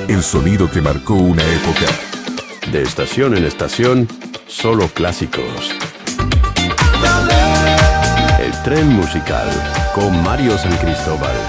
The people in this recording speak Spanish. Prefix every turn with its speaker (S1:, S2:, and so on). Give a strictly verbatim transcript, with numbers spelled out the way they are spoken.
S1: El sonido que marcó una época.
S2: De estación en estación, solo clásicos. El tren musical con Mario San Cristóbal.